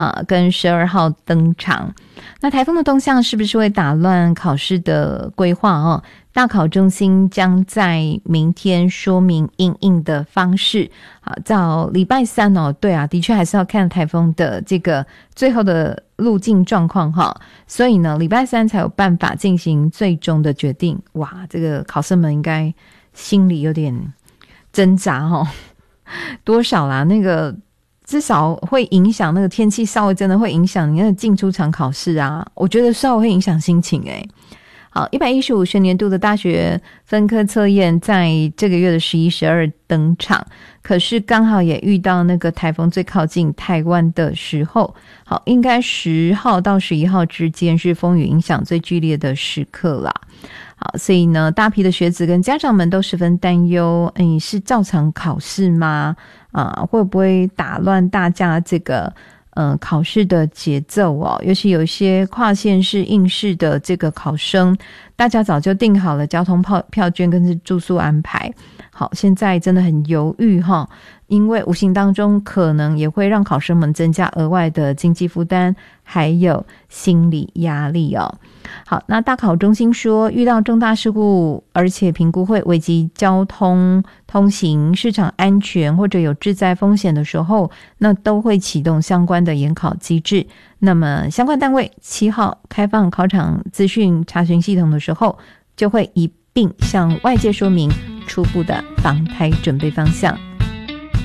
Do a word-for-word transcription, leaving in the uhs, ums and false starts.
呃，跟十二号登场。那台风的动向是不是会打乱考试的规划哦？大考中心将在明天说明因应的方式。好，到礼拜三哦，对啊，的确还是要看台风的这个最后的路径状况哈。所以呢，礼拜三才有办法进行最终的决定。哇，这个考生们应该心里有点挣扎哦。多少啦？那个。至少会影响那个天气，稍微真的会影响你那个进出场考试啊，我觉得稍微会影响心情诶。好，一百一十五学年度的大学分科测验在这个月的十一、十二登场，可是刚好也遇到那个台风最靠近台湾的时候，好，应该十号到十一号之间是风雨影响最剧烈的时刻啦。好，所以呢，大批的学子跟家长们都十分担忧，诶，是照常考试吗？啊，会不会打乱大家这个呃考试的节奏哦？尤其有一些跨县市应试的这个考生，大家早就订好了交通票票券跟住宿安排，好，现在真的很犹豫哈，因为无形当中可能也会让考生们增加额外的经济负担，还有心理压力哦。好，那大考中心说，遇到重大事故，而且评估会危及交通通行、市场安全或者有致灾风险的时候，那都会启动相关的研考机制。那么相关单位七号开放考场资讯查询系统的时候，就会一并向外界说明初步的防台准备方向。